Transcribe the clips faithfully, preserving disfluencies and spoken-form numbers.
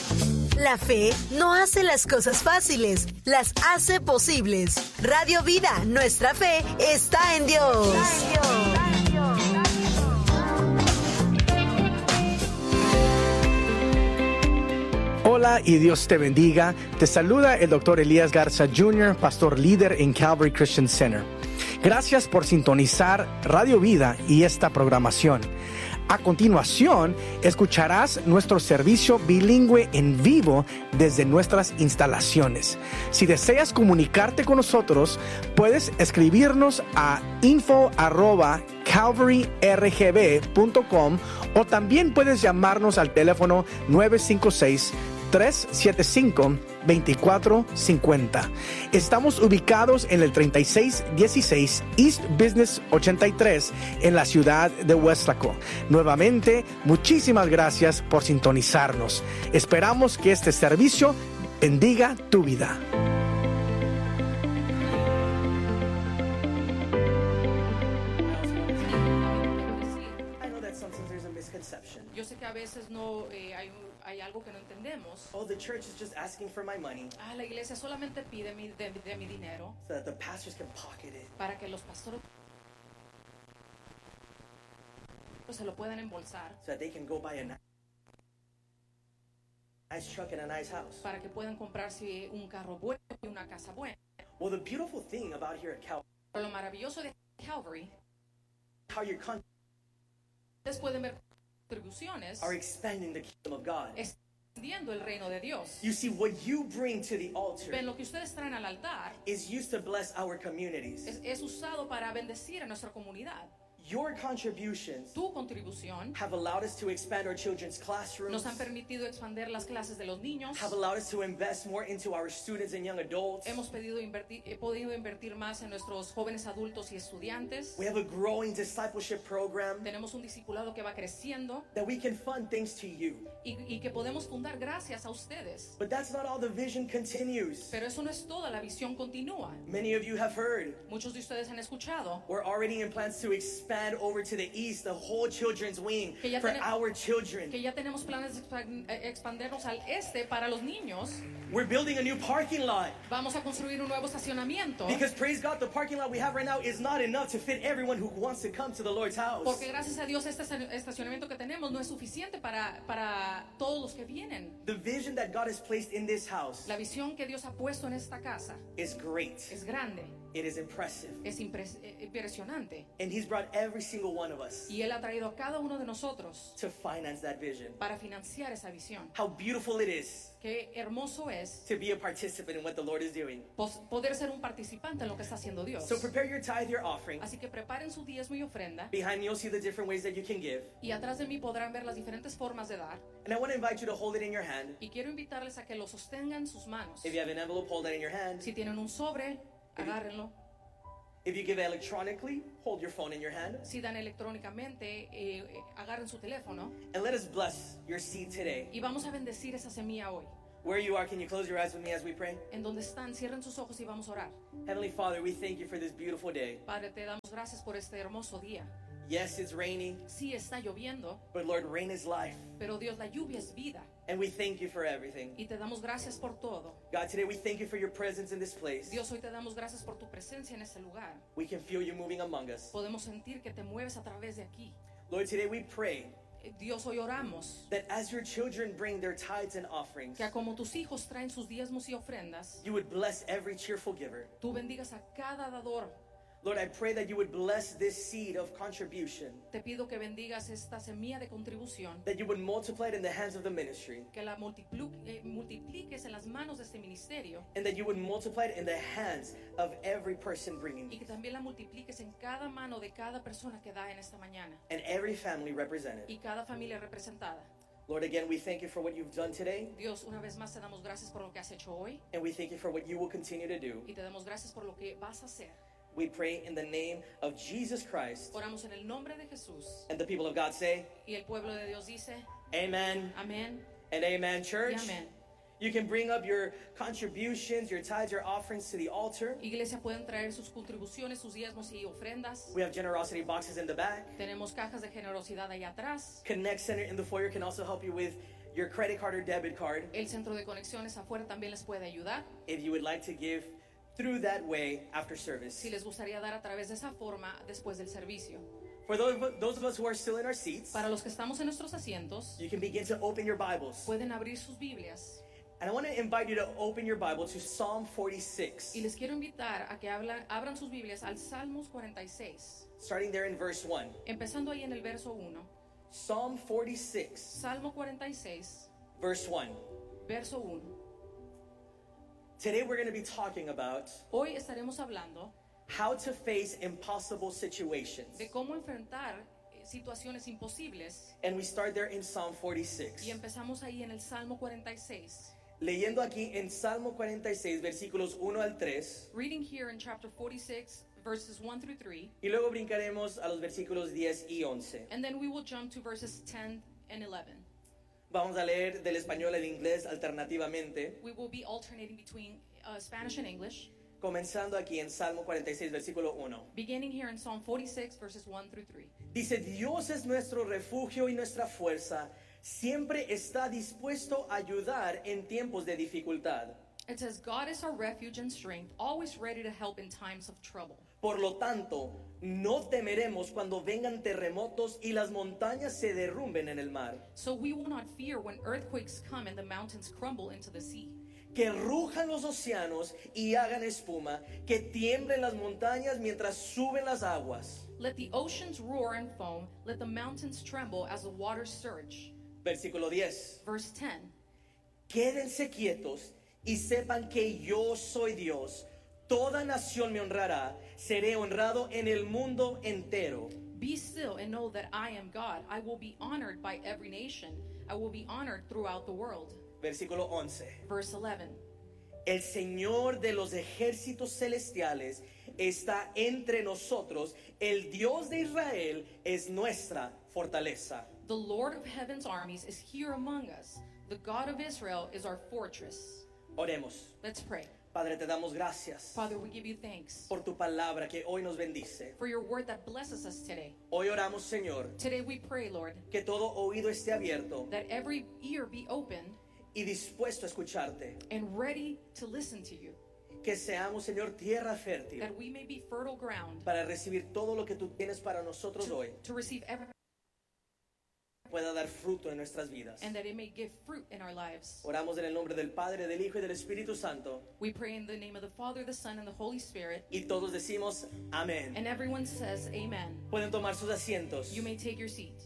La fe no hace las cosas fáciles, las hace posibles. Radio Vida, nuestra fe está en Dios. Está en Dios. Hola y Dios te bendiga. Te saluda el doctor Elías Garza junior, pastor líder en Calvary Christian Center. Gracias por sintonizar Radio Vida y esta programación. A continuación, escucharás nuestro servicio bilingüe en vivo desde nuestras instalaciones. Si deseas comunicarte con nosotros, puedes escribirnos a info arroba calvary r g b punto com o también puedes llamarnos al teléfono nueve cinco seis, tres siete cinco, dos cuatro cinco cero. Estamos ubicados en el treinta y seis dieciséis East Business ochenta y tres en la ciudad de Weslaco. Nuevamente, muchísimas gracias por sintonizarnos. Esperamos que este servicio bendiga tu vida. Yo sé que a veces no eh, hay, hay algo que no entendemos. Oh, the church is just asking for my money. Ah, la iglesia solamente pide mi, de, de mi dinero so that the pastors can pocket it. Para que los pastores se lo puedan embolsar. So that they can go buy a nice truck and a nice house. Para que puedan comprarse un carro bueno y una casa buena. Well, the beautiful thing about here at Calvary. Pero lo maravilloso de Calvary. How your con- Ustedes pueden ver contribuciones are expanding the kingdom of God. Extendiendo el reino de Dios. You see, what you bring to the altar Ven, lo que ustedes traen al altar is used to bless our communities. Es, es usado para bendecir a nuestra comunidad. Your contributions Tu contribución have allowed us to expand our children's classrooms. Nos han permitido expandir las clases de los niños. Have allowed us to invest more into our students and young adults. Hemos pedido invertir, he podido invertir más en nuestros jóvenes adultos y estudiantes. We have a growing discipleship program. Tenemos un discipulado que va creciendo. That we can fund things to you. Y, y que podemos fundar gracias a ustedes. But that's not all. The vision continues. Pero eso no es toda, la visión continúa. Many of you have heard. Muchos de ustedes han escuchado. We're already in plans to expand over to the east, the whole children's wing for ten- our children. Que ya tenemos planes de expandirnos al este para los niños. We're building a new parking lot. Vamos a construir un nuevo estacionamiento. Because praise God, the parking lot we have right now is not enough to fit everyone who wants to come to the Lord's house. Porque gracias a Dios este estacionamiento que tenemos no es suficiente para para todos los que vienen. The vision that God has placed in this house. La visión que Dios ha puesto en esta casa. Is great. Es grande. It is impressive. Es impres- impresionante. And He's brought every single one of us. Y él ha traído a cada uno de nosotros. To finance that vision. Para financiar esa visión. How beautiful it is. Qué hermoso es. To be a participant in what the Lord is doing. Poder ser un participante en lo que está haciendo Dios. So prepare your tithe, your offering. Así que preparen su diezmo y ofrenda. Behind me you'll see the different ways that you can give. Y atrás de mí podrán ver las diferentes formas de dar. And I want to invite you to hold it in your hand. Y quiero invitarles a que lo sostengan en sus manos. If you have an envelope, hold it in your hand. Si tienen un sobre, agárrenlo. If you give electronically, hold your phone in your hand. Si dan electrónicamente, eh, eh, agarren su teléfono. And let us bless your seed today. Y vamos a bendecir esa semilla hoy. Where you are, can you close your eyes with me as we pray? En donde están, cierren sus ojos y vamos a orar. Heavenly Father, we thank you for this beautiful day. Padre, te damos gracias por este hermoso día. Yes, it's raining. Sí, está lloviendo. But Lord, rain is life. Pero Dios, la lluvia es vida. And we thank you for everything. Y te damos gracias por todo. God, today we thank you for your presence in this place. Dios, hoy te damos gracias por tu presencia en este lugar. We can feel you moving among us. Podemos sentir que te mueves a través de aquí. Lord, today we pray. Dios, hoy oramos that as your children bring their tithes and offerings, que como tus hijos traen sus diezmos y ofrendas, you would bless every cheerful giver. Tú bendigas a cada dador. Lord, I pray that you would bless this seed of contribution. Te pido que bendigas esta semilla de contribución. That you would multiply it in the hands of the ministry. Que la multiplu- eh, multipliques en las manos de este ministerio. And that you would multiply it in the hands of every person bringing. Y que también la multipliques en cada mano de cada persona que da en esta mañana. And every family represented. Y cada familia representada. Lord, again, we thank you for what you've done today. Dios, una vez más te damos gracias por lo que has hecho hoy. And we thank you for what you will continue to do. Y te damos gracias por lo que vas a hacer. We pray in the name of Jesus Christ. Oramos en el nombre de Jesús. And the people of God say, y el pueblo de Dios dice, Amen. Amén. And amen, church. Y amén. You can bring up your contributions, your tithes, your offerings to the altar. Iglesia, pueden traer sus contribuciones, sus diezmos y ofrendas. We have generosity boxes in the back. Tenemos cajas de generosidad ahí atrás. Connect Center in the foyer can also help you with your credit card or debit card El centro de conexiones afuera también les puede ayudar. if you would like to give through that way after service. Si les gustaría dar a través de esa forma después del servicio. For those, those of us who are still in our seats, Para los que estamos en nuestros asientos, you can begin to open your Bibles. pueden abrir sus Biblias. And I want to invite you to open your Bible to Psalm forty-six, Y les quiero invitar a que hablan, abran sus Biblias al Salmos cuarenta y seis, starting there in verse one. empezando ahí en el verso uno. Psalm forty-six, Salmo cuarenta y seis, verse one. verso uno. Today we're going to be talking about Hoy estaremos hablando how to face impossible situations. de cómo enfrentar eh, situaciones imposibles. And we start there in Psalm forty-six. Y empezamos ahí en el Salmo cuarenta y seis. Leyendo aquí en Salmo cuarenta y seis, versículos uno al tres, Reading here in chapter forty-six, verses one through three. y luego brincaremos a los versículos diez y once. And then we will jump to verses ten and eleven. Vamos a leer del español al inglés alternativamente, We will be alternating between uh, Spanish and English. comenzando aquí en Salmo cuarenta y seis, versículo uno. Beginning here in Psalm forty-six, verses one through three. Dice, Dios es nuestro refugio y nuestra fuerza, siempre está dispuesto a ayudar en tiempos de dificultad. It says, God is our refuge and strength, always ready to help in times of trouble. Por lo tanto, no temeremos cuando vengan terremotos y las montañas se derrumben en el mar. So we will not fear when earthquakes come and the mountains crumble into the sea. Que rujan los océanos y hagan espuma, que tiemblen las montañas mientras suben las aguas. Let the oceans roar and foam, let the mountains tremble as the waters surge. Versículo diez. Verse ten. Quédense quietos y sepan que yo soy Dios. Toda nación me honrará. Seré honrado en el mundo entero. Be still and know that I am God. I will be honored by every nation. I will be honored throughout the world. Versículo once. Verse eleven. El Señor de los ejércitos celestiales está entre nosotros. El Dios de Israel es nuestra fortaleza. The Lord of heaven's armies is here among us. The God of Israel is our fortress. Oremos. Let's pray. Padre, te damos gracias Father, we give you thanks por tu palabra que hoy nos bendice. for your word that blesses us today. Hoy oramos, Señor, Today we pray, Lord, que todo oído esté abierto that every ear be opened y dispuesto a escucharte. and ready to listen to you, Que seamos, Señor, tierra fértil that we may be fertile ground para recibir todo lo que tú tienes para nosotros hoy, to receive every, pueda dar fruto en nuestras vidas. and that it may give fruit in our lives. Oramos en el nombre del Padre, del Hijo y del Espíritu Santo. We pray in the name of the Father, the Son, and the Holy Spirit. Y todos decimos amén. And everyone says amen. Pueden tomar sus asientos. You may take your seat.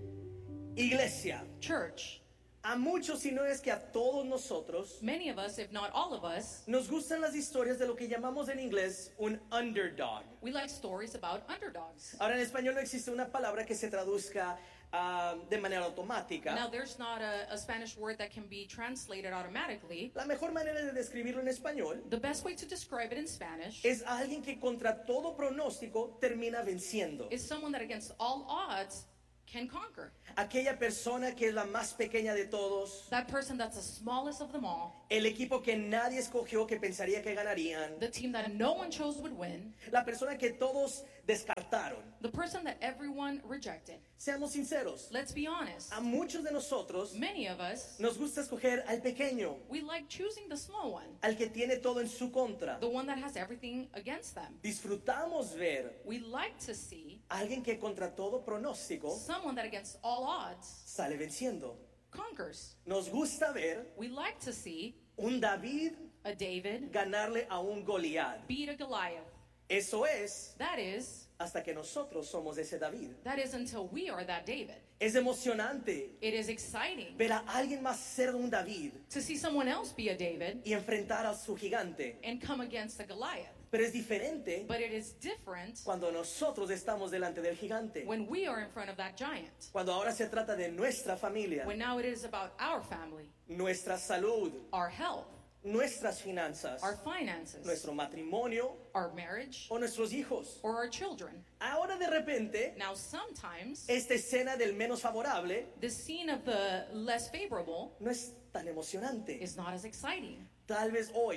Iglesia, Church, a muchos, si no es que a todos nosotros, many of us, if not all of us, nos gustan las historias de lo que llamamos en inglés un underdog. we like stories about underdogs. Ahora en español no existe una palabra que se traduzca ah, de manera automática. Now, there's not a, a Spanish word that can be translated automatically. La mejor manera de describirlo en español The best way to describe it in Spanish es alguien que contra todo pronóstico termina venciendo. is someone that against all odds can conquer. Aquella persona que es la más pequeña de todos, That person that's the smallest of them all, el equipo que nadie escogió que pensaría que ganarían, the team that no one chose would win, la persona que todos descartaron. the person that everyone rejected. Seamos sinceros, Let's be honest. a muchos de nosotros Many of us, nos gusta escoger al pequeño, we like choosing the small one, al que tiene todo en su contra. the one that has everything against them. Disfrutamos ver We like to see a alguien que contra todo pronóstico someone that against all odds sale venciendo. conquers. Nos gusta ver We like to see un David a David ganarle a un Goliat. beat a Goliath. Eso es That is, hasta que nosotros somos ese David. that is until we are that David. Es emocionante It is exciting ver a alguien más ser un David to see someone else be a David y enfrentar a su gigante. and come against a Goliath. Pero es diferente But it is different cuando nosotros estamos delante del gigante. when we are in front of that giant. Cuando ahora se trata de nuestra familia, When now it is about our family, nuestra salud, our health, nuestras finanzas, our finances, nuestro matrimonio our marriage, o nuestros hijos. or our children. Ahora de repente, Now sometimes esta escena del menos favorable the scene of the less favorable no es tan emocionante. is not as exciting. Tal vez hoy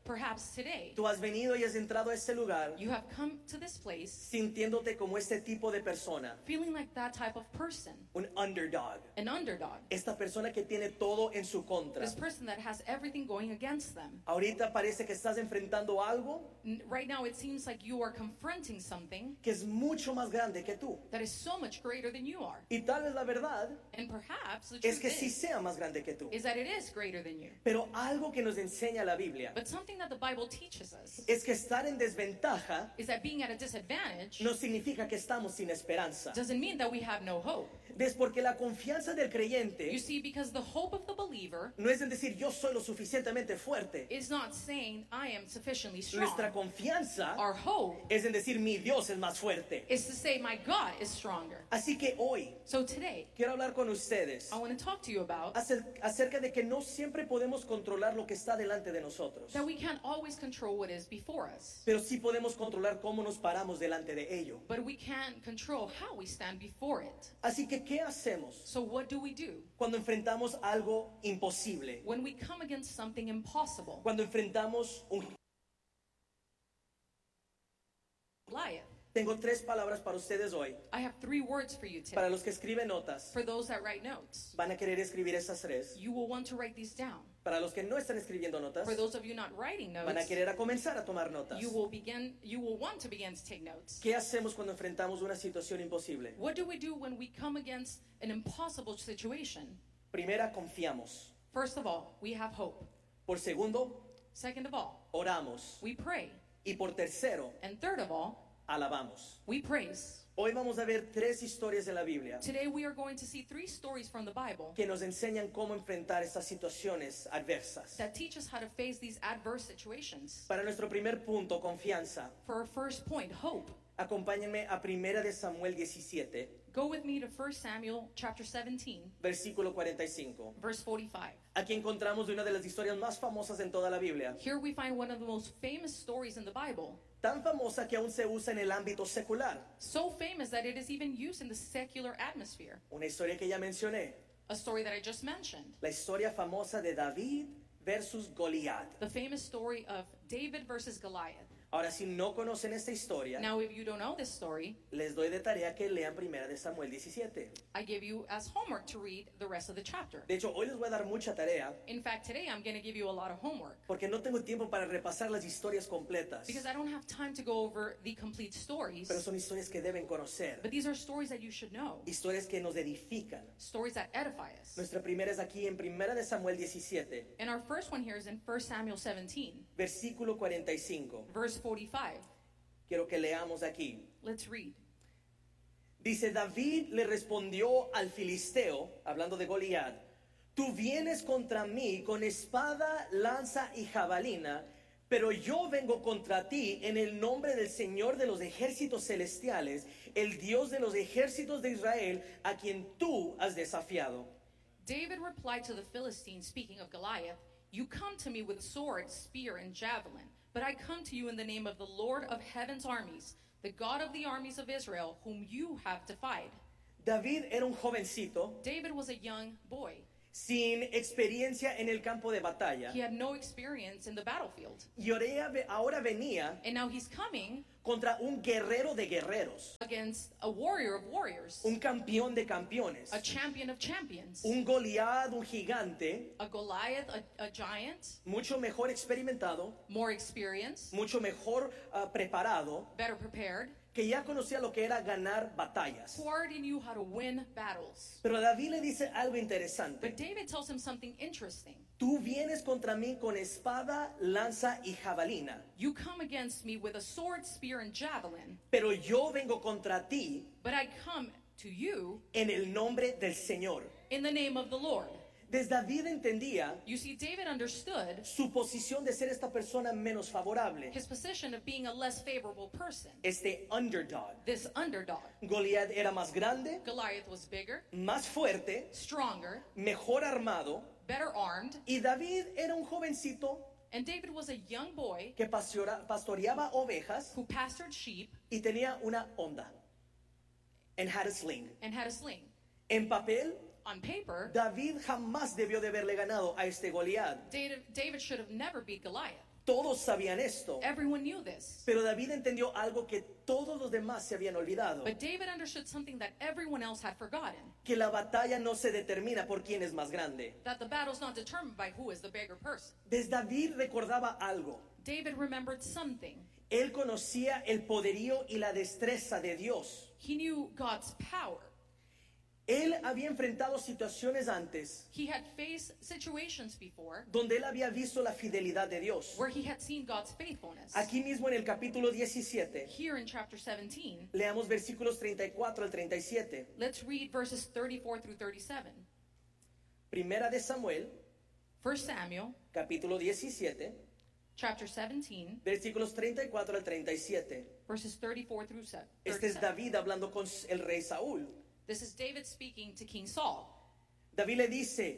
Perhaps today tú has venido y has entrado a este lugar you have come to this place sintiéndote como este tipo de persona, feeling like that type of person, un underdog, an underdog, esta persona que tiene todo en su contra. this person that has everything going against them. Ahorita parece que estás enfrentando algo N- Right now it seems like you are confronting something que es mucho más grande que tú. that is so much greater than you are. Y tal vez la verdad And perhaps the es truth que sí is, sea más grande que tú. is that it is greater than you. Pero algo que nos enseña la Biblia But something that the Bible teaches us es que estar en desventaja is that being at a disadvantage no significa que estamos sin esperanza. doesn't mean that we have no hope. Es porque la confianza del You creyente see, because the hope of the believer no es en decir yo soy lo suficientemente fuerte. is not saying I am sufficiently Nuestra strong. confianza Our hope es en decir mi Dios es más fuerte. is to say my God is stronger. Así que hoy So today, quiero hablar con ustedes I want to talk to you about acer- acerca de que no siempre podemos controlar lo que está delante de nosotros, that we can't always control what is before us, pero sí podemos controlar cómo nos paramos delante de ello. but we can control how we stand before it. Así que, ¿qué hacemos So what do we do cuando enfrentamos algo imposible? when we come against something impossible? Cuando enfrentamos un... Goliath. Tengo tres palabras para ustedes hoy. I have three words for you Para today. los que escriben notas, For those that write notes, van a querer escribir esas tres. you will want to write these down. Para los que no están escribiendo notas, For those of you not writing van a notes, querer a comenzar a tomar notas. you will begin you will want to begin to take notes. ¿Qué hacemos cuando enfrentamos una situación imposible? What do we do when we come against an impossible situation? Primera, confiamos. First of all, we have hope. Por segundo, Second of all, oramos. we pray. Y por tercero, And third of all, alabamos. we praise. Hoy vamos a ver tres historias en la Biblia Today we are going to see three stories from the Bible que nos enseñan cómo enfrentar estas situaciones adversas. that teach us how to face these adverse situations. Para nuestro primer punto, confianza, For our first point, hope. acompáñenme a Primera de Samuel diecisiete, Go with me to First Samuel chapter seventeen, versículo cuarenta y cinco. verse forty-five. Aquí encontramos una de las historias más famosas en toda la Biblia, Here we find one of the most famous stories in the Bible. tan famosa que aún se usa en el ámbito secular. So famous that it is even used in the secular atmosphere. Una historia que ya mencioné, A story that I just mentioned. la historia famosa de David versus Goliat. The famous story of David versus Goliath. Ahora, si no conocen esta historia, Now, if you don't know this story, les doy de tarea que lean Primera de Samuel diecisiete. I give you as homework to read the rest of the chapter. De hecho, hoy les voy a dar mucha tarea In fact, today I'm going to give you a lot of homework porque no tengo tiempo para repasar las historias completas, because I don't have time to go over the complete stories. pero son historias que deben conocer, But these are stories that you should know, historias que nos edifican. stories that edify us. Nuestra primera es aquí en Primera de Samuel diecisiete, And our first one here is in First Samuel seventeen, versículo cuarenta y cinco. verse forty-five. Quiero que leamos aquí. Let's read. Dice, David le respondió al filisteo, hablando de Goliat, tú vienes contra mí con espada, lanza y jabalina, pero yo vengo contra ti en el nombre del Señor de los ejércitos celestiales, el Dios de los ejércitos de Israel, a quien tú has desafiado. David replied to the Philistine, speaking of Goliath, you come to me with sword, spear, and javelin, but I come to you in the name of the Lord of heaven's armies, the God of the armies of Israel, whom you have defied. David era un jovencito David was a young boy. sin experiencia en el campo de batalla. He had no experience in the battlefield. Y Orea ve- ahora venía And now he's coming contra un guerrero de guerreros, against a warrior of warriors, un campeón de campeones, a champion of champions, un Goliat, un gigante, a Goliath, a, a giant, mucho mejor experimentado, more experienced, mucho mejor ah, preparado, better prepared, que ya conocía lo que era ganar batallas. who already knew how to win battles. Pero David le dice algo But interesante. David tells him something interesting. Tú vienes contra mí con espada, lanza y jabalina, You come against me with a sword, spear, and javelin, pero yo vengo contra ti but I come to you en el nombre del Señor. in the name of the Lord. Desde David entendía You see, David understood su posición de ser esta persona menos favorable, his position of being a less favorable person, este underdog. this underdog. Goliat era más grande, Goliath was bigger, más fuerte, stronger, mejor armado, better armed, y David era un jovencito and David was a young boy que pastorea- pastoreaba ovejas who pastured sheep y tenía una onda and had a sling. and had a sling. En papel, On paper, David jamás debió de haberle ganado a este Goliat. David, David should have never beat Goliath. Todos sabían esto. Everyone knew this. Pero David entendió algo que todos los demás se habían olvidado. But David understood something that everyone else had forgotten. Que la batalla no se determina por quién es más grande. That the battle's not determined by who is the bigger person. Desde David recordaba algo. David remembered something. Él conocía el poderío y la destreza de Dios. He knew God's power. Él había enfrentado situaciones antes He had faced situations before donde él había visto la fidelidad de Dios. where he had seen God's faithfulness. Aquí mismo en el capítulo diecisiete, Here in chapter seventeen, leamos versículos treinta y cuatro al treinta y siete. let's read verses thirty-four through thirty-seven. Primera de Samuel, First Samuel, capítulo diecisiete, chapter seventeen, versículos treinta y cuatro al treinta y siete. verses thirty-four through se- Este es thirty-seven. David hablando con el rey Saúl. This is David speaking to King Saul. David le dice,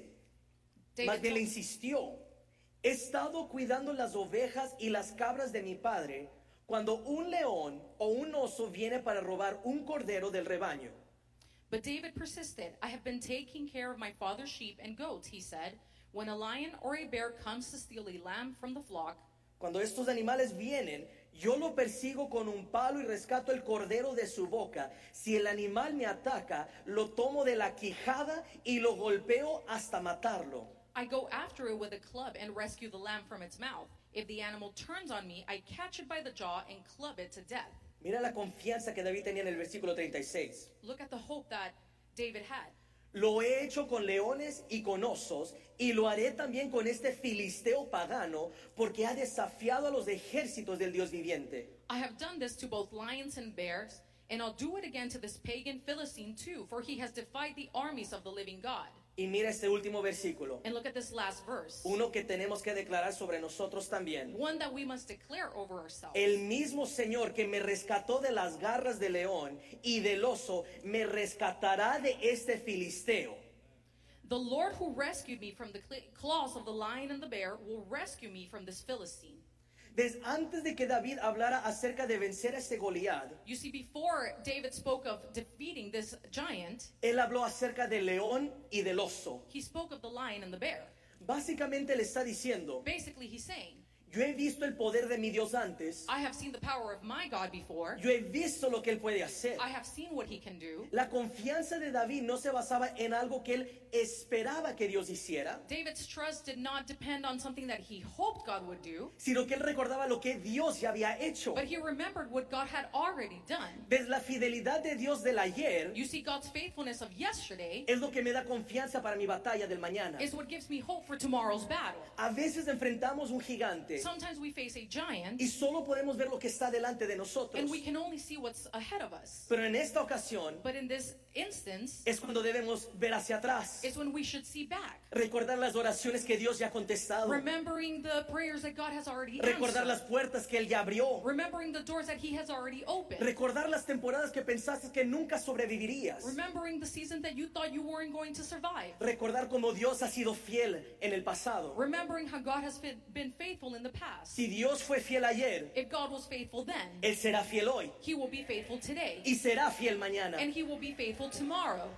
más David bien le told- insistió, he estado cuidando las ovejas y las cabras de mi padre cuando un león o un oso viene para robar un cordero del rebaño. But David persisted. I have been taking care of my father's sheep and goats, he said. When a lion or a bear comes to steal a lamb from the flock, Cuando estos animales vienen, yo lo persigo con un palo y rescato el cordero de su boca. Si el animal me ataca, lo tomo de la quijada y lo golpeo hasta matarlo. I go after it with a club and rescue the lamb from its mouth. If the animal turns on me, I catch it by the jaw and club it to death. Mira la confianza que David tenía en el versículo treinta y seis. Look at the hope that David had. Lo he hecho con leones y con osos, y lo haré también con este filisteo pagano, porque ha desafiado a los ejércitos del Dios viviente. I have done this to both lions and bears, and I'll do it again to this pagan Philistine too, for he has defied the armies of the living God. Y mira este último versículo, And look at this last verse. uno que tenemos que declarar sobre nosotros también. One that we must declare over ourselves. El mismo Señor que me rescató de las garras del león y del oso, me rescatará de este filisteo. The Lord who rescued me from the cl- claws of the lion and the bear will rescue me from this Philistine. Desde antes de que David hablara acerca de vencer a este Goliat, You see, before David spoke of defeating this giant, él habló acerca del león y del oso. he spoke of the lion and the bear. Básicamente le está diciendo, Basically, he's saying, yo he visto el poder de mi Dios antes, I have seen the power of my God before. yo he visto lo que él puede hacer. I have seen what he can do. La confianza de David no se basaba en algo que él esperaba que Dios hiciera, David's trust did not depend on something that he hoped God would do, sino que él recordaba lo que Dios ya había hecho. but he remembered what God had already done. Ves, la fidelidad de Dios del ayer You see, God's faithfulness of yesterday es lo que me da confianza para mi batalla del mañana. is what gives me hope for tomorrow's battle. A veces enfrentamos un gigante Sometimes we face a giant, y solo podemos ver lo que está delante de nosotros. and we can only see what's ahead of us. Pero en esta ocasión But in this instance, es cuando debemos ver hacia atrás, it's when we should see back, recordar las oraciones que Dios ya ha contestado, remembering the prayers that God has already recordar answered, las puertas que Él ya abrió, remembering the doors that he has already opened, recordar las temporadas que pensaste que nunca sobrevivirías, remembering the season that you thought you weren't going to survive, recordar cómo Dios ha sido fiel en el pasado. remembering how God has been been faithful in the past. Si Dios fue fiel ayer, If God was faithful then, Él será fiel hoy he will be faithful today, y será fiel mañana. and he will be faithful tomorrow.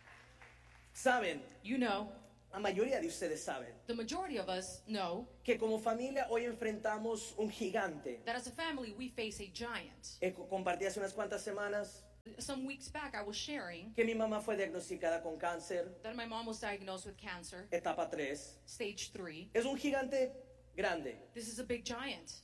Saben, You know, la mayoría de ustedes saben the majority of us know que como familia hoy enfrentamos un gigante. that as a family we face a giant. Eh, compartí hace unas cuantas semanas Some weeks back I was sharing que mi mamá fue diagnosticada con cáncer, that my mom was diagnosed with cancer, etapa tres. stage three. Es un gigante grande. This is a big giant.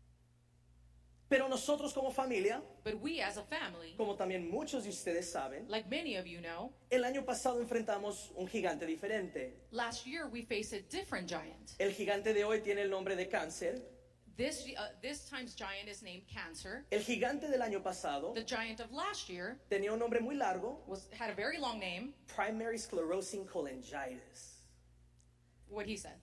Pero nosotros como familia, But we as a family, como también muchos de ustedes saben, like many of you know, el año pasado enfrentamos un gigante diferente. last year we faced a different giant. El gigante de hoy tiene el nombre de cáncer. This uh, this time's giant is named cancer. El gigante del año pasado The giant of last year tenía un nombre muy largo, was had a very long name. primary sclerosing cholangitis. What he said.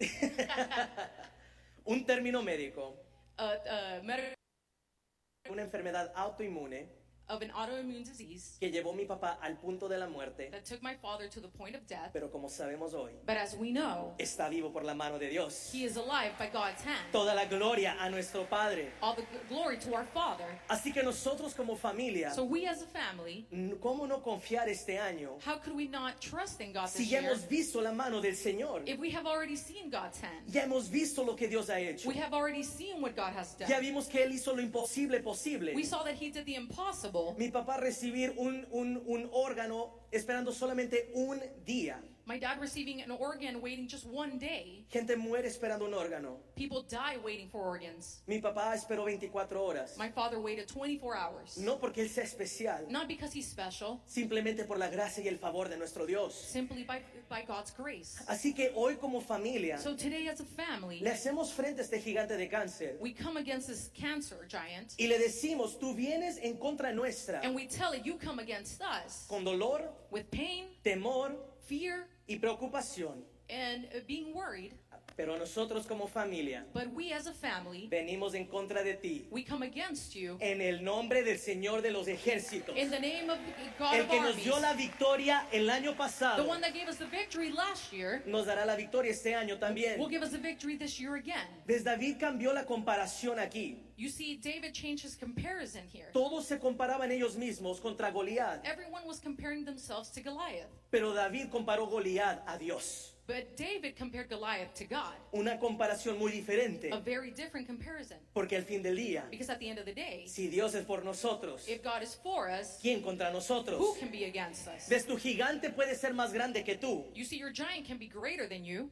Un término médico, uh, uh, med- una enfermedad autoinmune of an autoimmune disease que llevó a mi papá al punto de la muerte, that took my father to the point of death. pero como sabemos hoy, But as we know, está vivo por la mano de Dios. he is alive by God's hand. Toda la gloria a nuestro Padre. All the g- glory to our Father. Así que nosotros como familia, So we as a family, ¿cómo no confiar este año how could we not trust in God si this ya year hemos visto la mano del Señor? if we have already seen God's hand? Ya hemos visto lo que Dios ha hecho. We have already seen what God has Ya done. vimos que Él hizo lo imposible posible. We saw that he did the impossible. Mi papá recibir un, un, un órgano esperando solamente un día. My dad receiving an organ waiting just one day. Gente muere esperando un órgano. People die waiting for organs. Mi papá esperó veinticuatro horas. My father waited twenty-four hours. No porque Él sea especial, Not because he's special, simplemente por la gracia y el favor de nuestro Dios. simply by, by God's grace. Así que hoy como familia So today as a family, le hacemos frente a este gigante de cáncer we come against this cancer giant y le decimos, tú vienes en contra nuestra and we tell it, you come against us con dolor, with pain, temor fear, y preocupación. and uh, being worried. Pero nosotros como familia But we as a family, venimos en contra de ti we come against you en el nombre del Señor de los ejércitos, in the name of God el of que nos armies. dio la victoria el año The pasado. one that gave us the victory last year Nos dará la victoria este año también. will give us the victory this year again. Desde David cambió la comparación aquí. You see, David changed his comparison here. Todos se comparaban ellos mismos contra Goliat, Everyone was comparing themselves to Goliath. pero David comparó Goliat a Dios. But David compared Goliath to God. Una comparación muy diferente, A very different comparison. porque al fin del día, Because at the end of the day, si Dios es por nosotros, if God is for us, ¿quién contra nosotros? who can be against us? Ves, tu gigante puede ser más grande que tú, You see, your giant can be greater than you,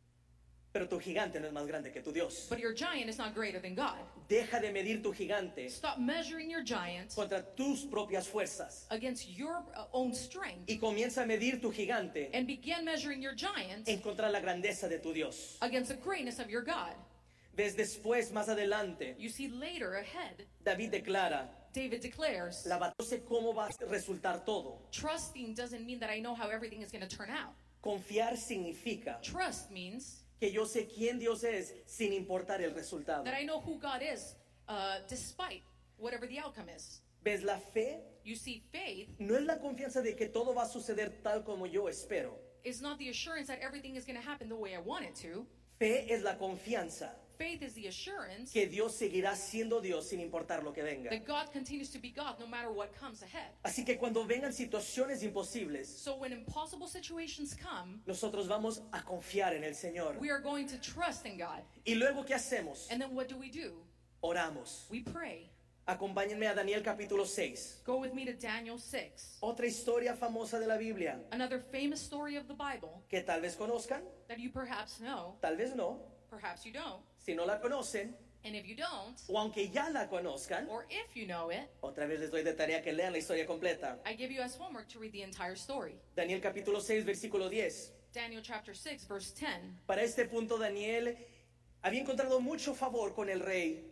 pero tu gigante no es más grande que tu Dios. but your giant is not greater than God. Deja de medir tu gigante Stop measuring your giant contra tus propias fuerzas against your uh, own strength y comienza a medir tu gigante and begin measuring your giant en contra de la grandeza de tu Dios. against the greatness of your God. Ves, después, más adelante, You see, later ahead, David declara, David declares, la batalla, no sé cómo va a resultar todo. trusting doesn't mean that I know how everything is going to turn out. Confiar significa Trust means que yo sé quién Dios es sin importar el resultado. that I know who God is, uh, despite whatever the outcome is. ¿Ves? La fe You see, faith no es la confianza de que todo va a suceder tal como yo espero. is not the assurance that everything is going to happen the way I want it to. Fe es la confianza Faith is the assurance que Dios seguirá siendo Dios sin importar lo que venga. that God continues to be God no matter what comes ahead. Así que cuando vengan situaciones imposibles, So when impossible situations come, nosotros vamos a confiar en el Señor. we are going to trust in God. Y luego, ¿qué hacemos? And then what do we do? Oramos. We pray. Acompáñenme a Daniel capítulo seis. Go with me to Daniel six. Otra historia famosa de la Biblia Another famous story of the Bible que tal vez conozcan, that you perhaps know, tal vez no. perhaps you don't. Si no la conocen, And if you don't, o aunque ya la conozcan, or if you know it, otra vez les doy de tarea que lean la historia completa. I give you as homework to read the entire story. Daniel capítulo seis, versículo diez. Daniel chapter six, verse ten. Para este punto, Daniel había encontrado mucho favor con el rey,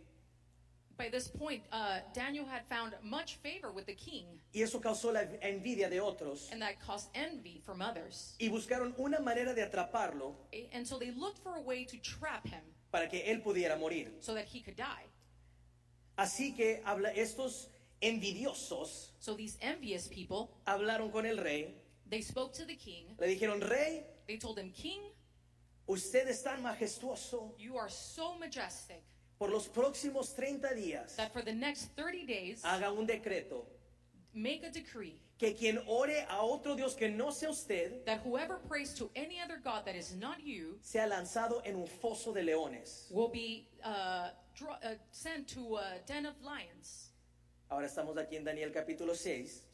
By this point, uh, Daniel had found much favor with the king, y eso causó la envidia de otros, and that caused envy from others. y buscaron una manera de atraparlo And so they looked for a way to trap him para que él pudiera morir. so that he could die. Así que habla, estos envidiosos So these envious people, hablaron con el rey, they spoke to the king. le dijeron, rey, They told him, King, usted es tan majestuoso, you are so majestic por los próximos treinta días, that for the next thirty days, haga un decreto, make a decree que quien ore a otro Dios que no sea usted, that whoever prays to any other God that is not you sea lanzado en un foso de leones. will be uh, draw, uh, sent to a den of lions. Ahora estamos aquí en Daniel capítulo seis,